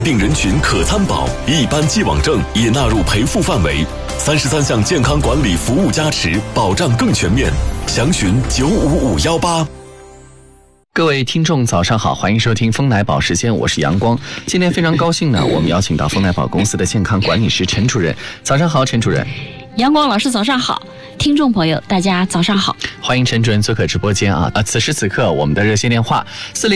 定人群可参保，一般既往症也纳入赔付范围，33项健康管理服务加持，保障更全面。详询95518。 各位听众早上好，欢迎收听丰来宝时间，我是阳光。今天非常高兴呢，我们邀请到丰来宝公司的健康管理师陈主任。早上好，陈主任。 阳光老师早上好，听众朋友大家早上好， 欢迎陈主任做客直播间啊！此时此刻我们的热线电话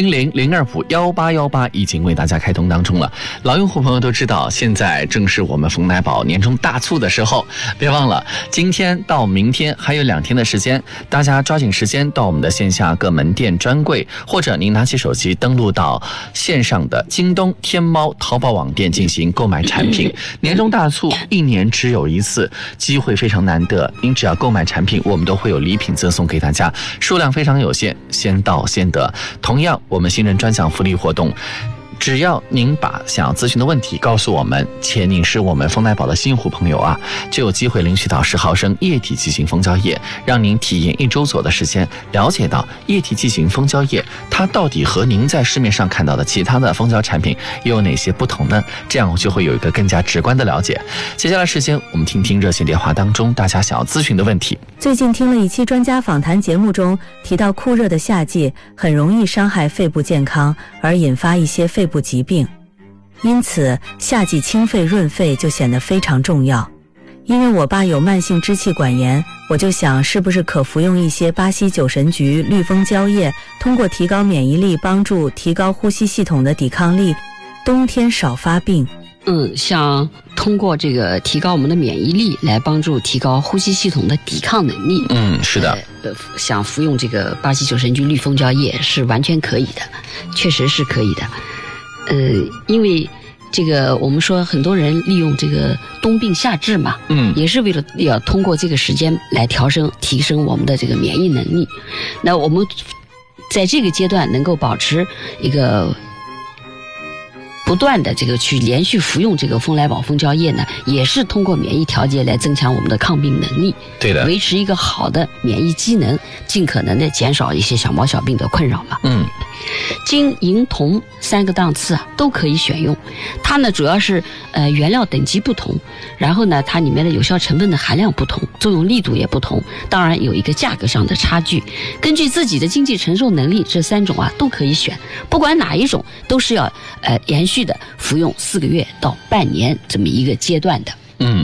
400-02-1818已经为大家开通当中了。老用户朋友都知道，现在正是我们丰来宝年终大促的时候，别忘了今天到明天还有2天的时间，大家抓紧时间到我们的线下各门店专柜，或者您拿起手机登录到线上的京东、天猫、淘宝网店进行购买产品。年终大促1年只有一次，机会非常难得，您只要购买产品，我们都会有礼品赠送给大家，数量非常有限，先到先得。同样，我们新人专享福利活动，只要您把想要咨询的问题告诉我们，且您是我们丰来宝的新用户朋友啊，就有机会领取到10毫升液体剂型蜂胶液，让您体验1周左右的时间，了解到液体剂型蜂胶液它到底和您在市面上看到的其他的蜂胶产品又有哪些不同呢？这样就会有一个更加直观的了解。接下来时间，我们听听热线电话当中大家想要咨询的问题。 最近听了一期专家访谈节目中提到，酷热的夏季很容易伤害肺部健康，而引发一些肺部疾病，因此夏季清肺润肺就显得非常重要。因为我爸有慢性支气管炎，我就想是不是可服用一些巴西酒神菊、绿蜂胶液，通过提高免疫力，帮助提高呼吸系统的抵抗力，冬天少发病。 像通过这个提高我们的免疫力来帮助提高呼吸系统的抵抗能力。 是的。 想服用这个巴西酒神菊绿蜂胶液是完全可以的，确实是可以的。因为这个我们说很多人利用这个冬病夏治嘛，也是为了要通过这个时间来提升我们的这个免疫能力。那我们在这个阶段能够保持一个不断的这个去连续服用这个丰来宝蜂胶液呢，也是通过免疫调节来增强我们的抗病能力。对的，维持一个好的免疫机能，尽可能的减少一些小毛小病的困扰嘛。金银铜3个档次都可以选用。它呢主要是原料等级不同，然后呢它里面的有效成分的含量不同，作用力度也不同，当然有一个价格上的差距。根据自己的经济承受能力，这3种都可以选，不管哪一种都是要延续的服用4个月到半年这么一个阶段的。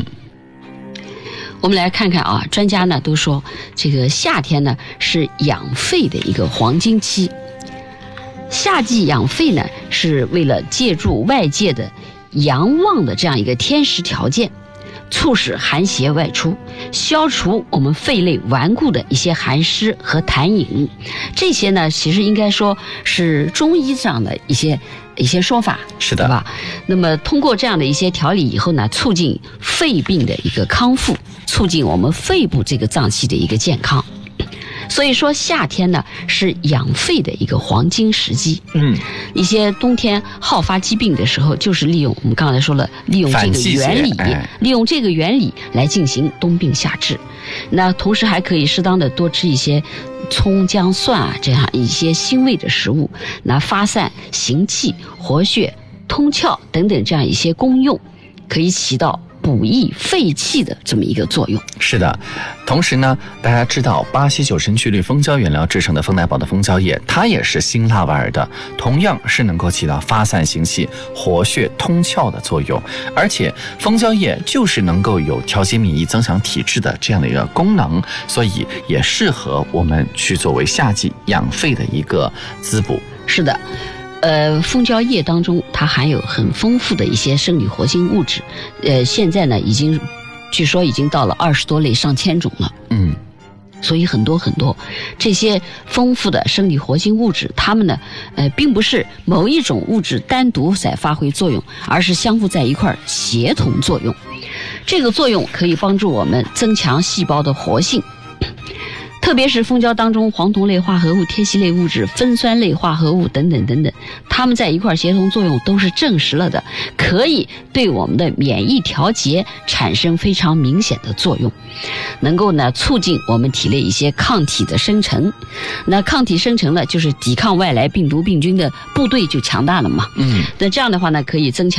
我们来看看啊，专家呢都说这个夏天呢是养肺的一个黄金期。夏季养肺呢，是为了借助外界的阳旺的这样一个天时条件，促使寒邪外出，消除我们肺内顽固的一些寒湿和痰饮。这些呢，其实应该说是中医上的一些说法，是的，对吧？那么通过这样的一些调理以后呢，促进肺病的一个康复，促进我们肺部这个脏器的一个健康。所以说夏天呢是养肺的一个黄金时机。一些冬天好发疾病的时候，就是利用我们刚才说了，利用这个原理来进行冬病夏治。那同时还可以适当的多吃一些葱姜蒜这样一些辛味的食物，那发散行气、活血、通窍等等这样一些功用，可以起到补益肺气的这么一个作用。是的，同时呢，大家知道巴西酒神菊绿蜂胶原料制成的丰来宝的蜂胶液，它也是辛辣味的，同样是能够起到发散行气、活血通窍的作用。而且蜂胶液就是能够有调节免疫、增强体质的这样的一个功能，所以也适合我们去作为夏季养肺的一个滋补。是的。蜂胶液当中它含有很丰富的一些生理活性物质，现在呢据说已经到了20多类上千种了。所以很多这些丰富的生理活性物质，它们呢并不是某一种物质单独在发挥作用，而是相互在一块协同作用。这个作用可以帮助我们增强细胞的活性。特别是蜂胶当中黄酮类化合物、萜烯类物质、酚酸类化合物等等，它们在一块协同作用都是证实了的，可以对我们的免疫调节产生非常明显的作用，能够呢促进我们体内一些抗体的生成。那抗体生成呢，就是抵抗外来病毒病菌的部队就强大了嘛。那这样的话呢，可以增强